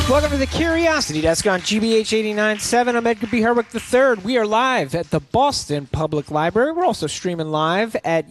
Welcome to the Curiosity Desk on GBH 89.7. I'm Edgar B. Herwick III. We are live at the Boston Public Library. We're also streaming live at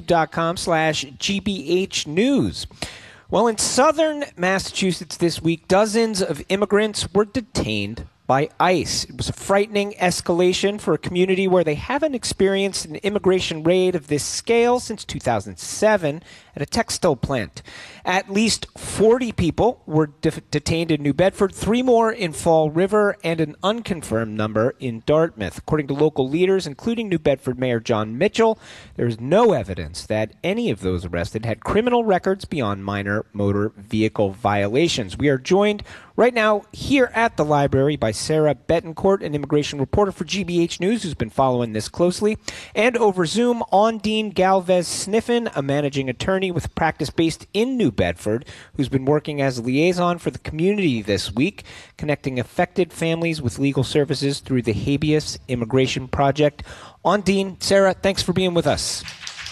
youtube.com/GBH News. Well, in southern Massachusetts this week, dozens of immigrants were detained by ICE. It was a frightening escalation for a community where they haven't experienced an immigration raid of this scale since 2007 at a textile plant. At least 40 people were detained in New Bedford, 3 more in Fall River, and an unconfirmed number in Dartmouth. According to local leaders, including New Bedford Mayor John Mitchell, there is no evidence that any of those arrested had criminal records beyond minor motor vehicle violations. We are joined right now here at the library by Sarah Betancourt, an immigration reporter for GBH News who's been following this closely, and over Zoom, Ondine Galvez-Sniffen, a managing attorney with practice based in New Bedford, who's been working as a liaison for the community this week, connecting affected families with legal services through the Habeas Immigration Project. Ondine, Sarah, thanks for being with us.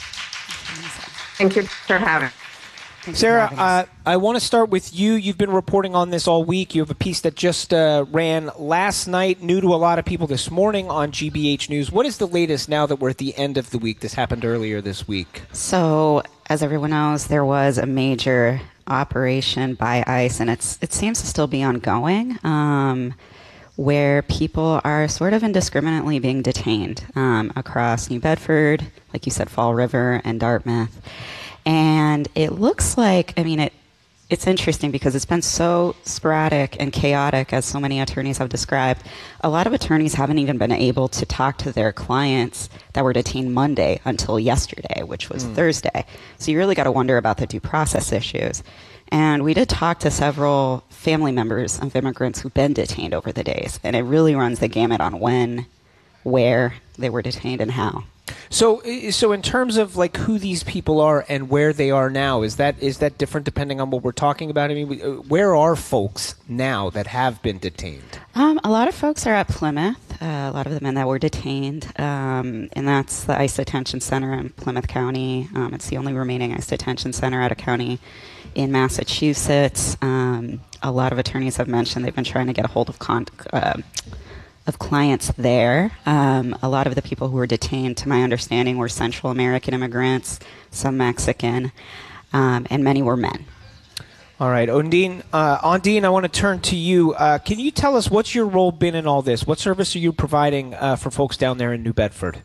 Thank you for having me. Sarah, I want to start with you. You've been reporting on this all week. You have a piece that just ran last night, new to a lot of people this morning on GBH News. What is the latest now that we're at the end of the week? This happened earlier this week. So, as everyone knows, there was a major operation by ICE, and it seems to still be ongoing, where people are sort of indiscriminately being detained across New Bedford, like you said, Fall River, and Dartmouth. And it looks like, it's interesting because it's been so sporadic and chaotic, as so many attorneys have described. A lot of attorneys haven't even been able to talk to their clients that were detained Monday until yesterday, which was Thursday. So you really got to wonder about the due process issues. And we did talk to several family members of immigrants who've been detained over the days. And it really runs the gamut on when, where they were detained, and how. So in terms of like who these people are and where they are now, is that different depending on what we're talking about? I mean, where are folks now that have been detained? A lot of folks are at Plymouth. A lot of the men that were detained, and that's the ICE detention center in Plymouth County. It's the only remaining ICE detention center at a county in Massachusetts. A lot of attorneys have mentioned they've been trying to get a hold of clients there. A lot of the people who were detained, to my understanding, were Central American immigrants, some Mexican, and many were men. All right, Ondine, I want to turn to you. Can you tell us what's your role been in all this? What service are you providing for folks down there in New Bedford?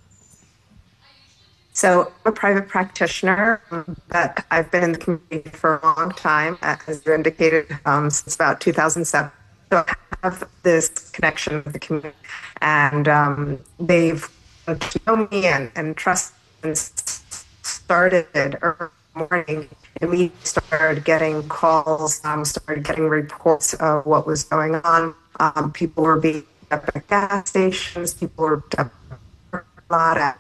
So I'm a private practitioner, but I've been in the community for a long time, as you indicated, since about 2007. So I have this connection with the community, and they've known me and trust and started early morning, and we started getting calls, started getting reports of what was going on. People were being up at gas stations, people were up a lot at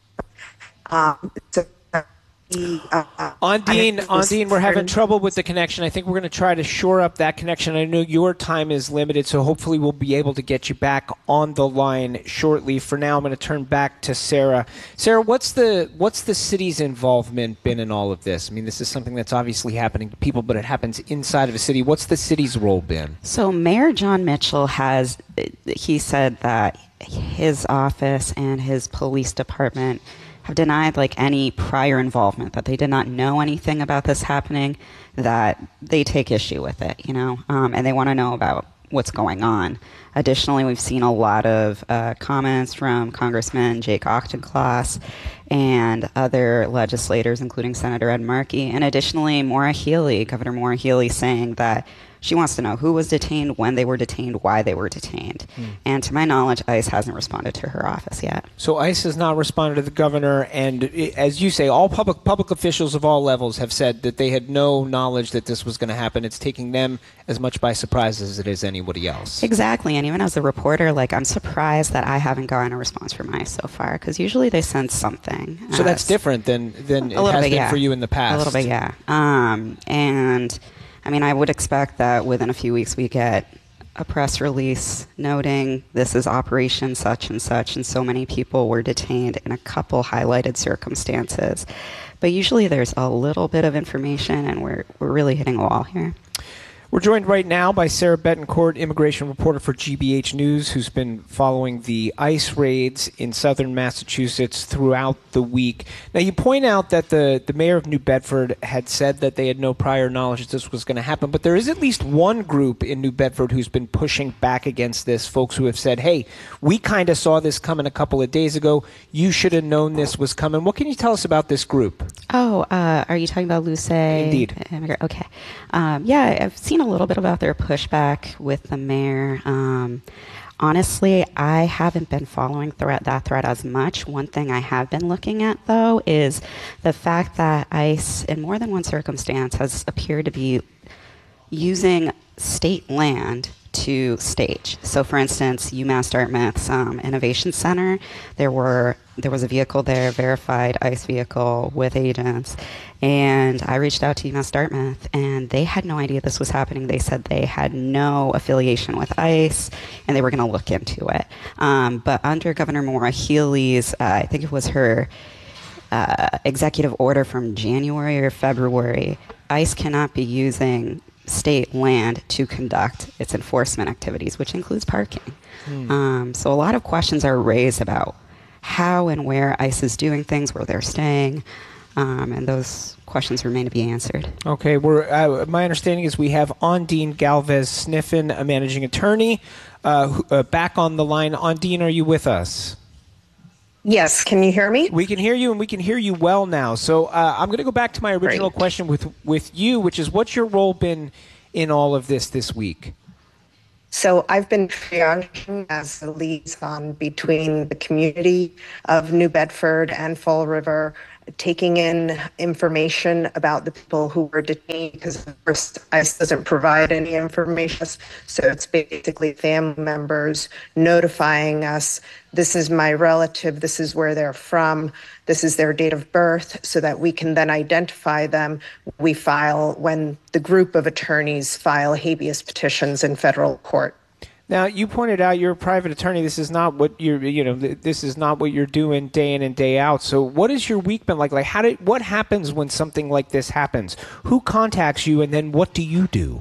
Ondine, we're having trouble with the connection. I think we're going to try to shore up that connection. I know your time is limited, so hopefully we'll be able to get you back on the line shortly. For now, I'm going to turn back to Sarah. Sarah, what's the city's involvement been in all of this? I mean, this is something that's obviously happening to people, but it happens inside of a city. What's the city's role been? So Mayor John Mitchell he said that his office and his police department have denied any prior involvement, that they did not know anything about this happening, that they take issue with it, and they want to know about what's going on. Additionally, we've seen a lot of comments from Congressman Jake Auchincloss and other legislators, including Senator Ed Markey, and additionally, Governor Maura Healey, saying that she wants to know who was detained, when they were detained, why they were detained. And to my knowledge, ICE hasn't responded to her office yet. So ICE has not responded to the governor, and as you say, all public officials of all levels have said that they had no knowledge that this was going to happen. It's taking them as much by surprise as it is anybody else. Exactly, and even as a reporter, I'm surprised that I haven't gotten a response from ICE so far, because usually they send something. So that's different than it has been for you in the past. A little bit, yeah. And I would expect that within a few weeks we get a press release noting this is Operation such, and so many people were detained in a couple highlighted circumstances. But usually there's a little bit of information, and we're really hitting a wall here. We're joined right now by Sarah Betancourt, immigration reporter for GBH News, who's been following the ICE raids in southern Massachusetts throughout the week. Now, you point out that the mayor of New Bedford had said that they had no prior knowledge that this was going to happen, but there is at least one group in New Bedford who's been pushing back against this, folks who have said, hey, we kind of saw this coming a couple of days ago. You should have known this was coming. What can you tell us about this group? Oh, are you talking about Luce? Indeed. Okay. Yeah, I've seen a little bit about their pushback with the mayor. Honestly, I haven't been following that thread as much. One thing I have been looking at, though, is the fact that ICE, in more than one circumstance, has appeared to be using state land to stage. So, for instance, UMass Dartmouth's Innovation Center, there was a vehicle there, verified ICE vehicle with agents, and I reached out to UMass Dartmouth, and they had no idea this was happening. They said they had no affiliation with ICE, and they were going to look into it. But under Governor Maura Healey's, I think it was her executive order from January or February, ICE cannot be using state land to conduct its enforcement activities, which includes parking. So a lot of questions are raised about how and where ICE is doing things, where they're staying, and those questions remain to be answered. Okay, my understanding is we have Ondine Galvez Sniffen, a managing attorney, back on the line. Ondine, are you with us? Yes, can you hear me? We can hear you, and we can hear you well now. So I'm going to go back to my original question with you, which is, what's your role been in all of this week? So I've been triaging as a liaison between the community of New Bedford and Fall River, taking in information about the people who were detained, because of course ICE doesn't provide any information. So it's basically family members notifying us, this is my relative, this is where they're from, this is their date of birth, so that we can then identify them. We file, when the group of attorneys file habeas petitions in federal court. Now, you pointed out you're a private attorney. This is not what this is not what you're doing day in and day out. So what has your week been like? What happens when something like this happens? Who contacts you, and then what do you do?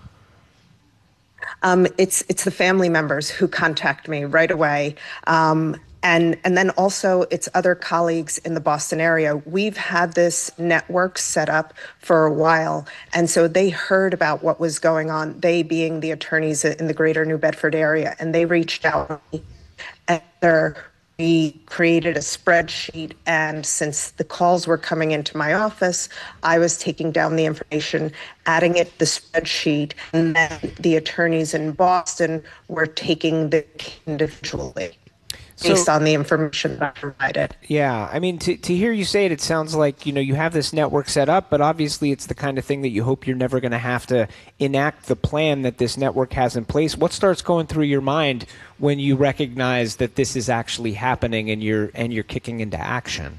It's the family members who contact me right away. And then also it's other colleagues in the Boston area. We've had this network set up for a while. And so they heard about what was going on, they being the attorneys in the greater New Bedford area, and they reached out to me. And we created a spreadsheet, and since the calls were coming into my office, I was taking down the information, adding it to the spreadsheet, and then the attorneys in Boston were taking the individually, based on the information that I provided. Yeah, I mean, to hear you say it, it sounds like, you have this network set up, but obviously it's the kind of thing that you hope you're never going to have to enact the plan that this network has in place. What starts going through your mind when you recognize that this is actually happening and you're kicking into action?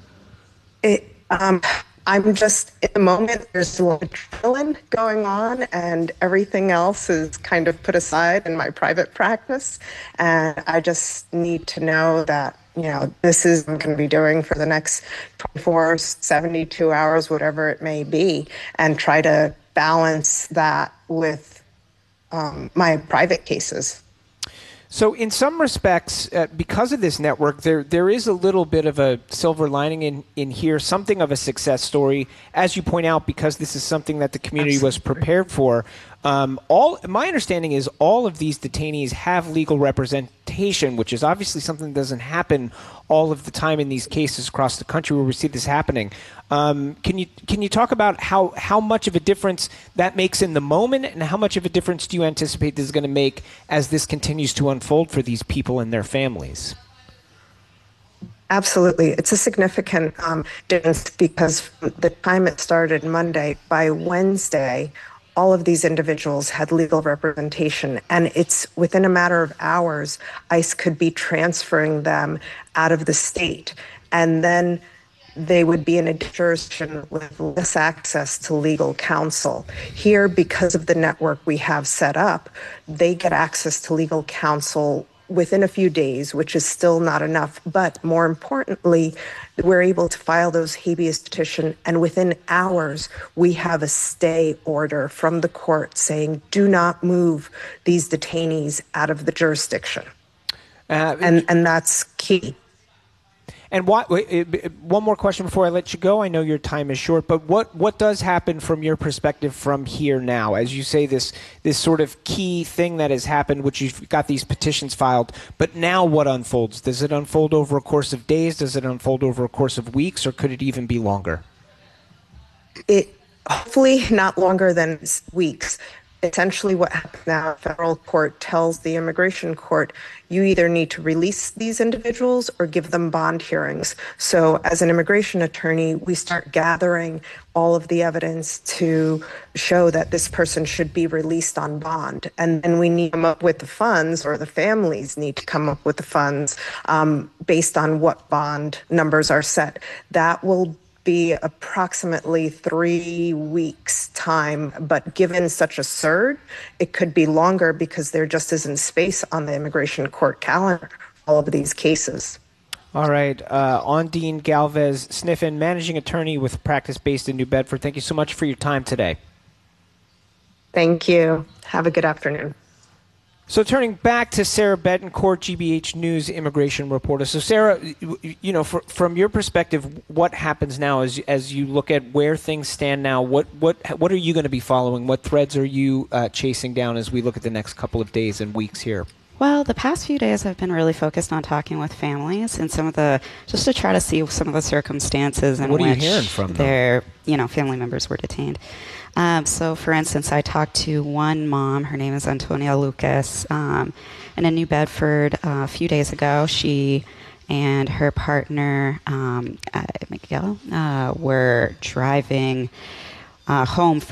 I'm just, in the moment, there's a lot of adrenaline going on, and everything else is kind of put aside in my private practice. And I just need to know that, this is what I'm going to be doing for the next 24, 72 hours, whatever it may be, and try to balance that with my private cases. So in some respects, because of this network, there is a little bit of a silver lining in here, something of a success story, as you point out, because this is something that the community was prepared for. My understanding is all of these detainees have legal representation, which is obviously something that doesn't happen all of the time in these cases across the country where we see this happening. Can you talk about how much of a difference that makes in the moment, and how much of a difference do you anticipate this is going to make as this continues to unfold for these people and their families? Absolutely. It's a significant difference, because from the time it started Monday, by Wednesday, all of these individuals had legal representation, and it's within a matter of hours, ICE could be transferring them out of the state. And then they would be in a jurisdiction with less access to legal counsel. Here, because of the network we have set up, they get access to legal counsel within a few days, which is still not enough. But more importantly, we're able to file those habeas petition, and within hours, we have a stay order from the court saying, do not move these detainees out of the jurisdiction. And that's key. And one more question before I let you go. I know your time is short, but what does happen from your perspective from here now? As you say, this sort of key thing that has happened, which you've got these petitions filed, but now what unfolds? Does it unfold over a course of days? Does it unfold over a course of weeks, or could it even be longer? It hopefully not longer than weeks. Essentially what happens now, a federal court tells the immigration court, you either need to release these individuals or give them bond hearings. So as an immigration attorney, we start gathering all of the evidence to show that this person should be released on bond. And then we need to come up with the funds, or the families need to come up with the funds based on what bond numbers are set. That will be approximately 3 weeks time, but given such a surge, it could be longer because there just isn't space on the immigration court calendar for all of these cases. All right. Ondine Galvez Sniffen, managing attorney with practice based in New Bedford. Thank you so much for your time today. Thank you. Have a good afternoon. So turning back to Sarah Betancourt, GBH News immigration reporter. So Sarah, from your perspective, what happens now as you look at where things stand now? What are you going to be following? What threads are you chasing down as we look at the next couple of days and weeks here? Well, the past few days I've been really focused on talking with families and just to try to see some of the circumstances in which you hearing from their family members were detained. So, for instance, I talked to one mom. Her name is Antonia Lucas, in New Bedford a few days ago. She and her partner, Miguel, were driving home from